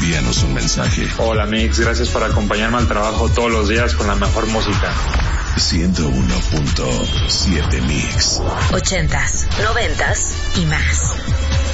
Envíanos un mensaje. Hola Mix, gracias por acompañarme al trabajo todos los días con la mejor música. 101.7 Mix. 80s, 90s y más.